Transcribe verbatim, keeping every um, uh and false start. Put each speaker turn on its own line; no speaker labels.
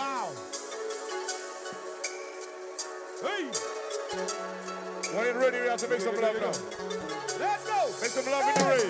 Wow. Hey.
When you're ready, we have to make some love now.
Let's go.
Make some love in the rave.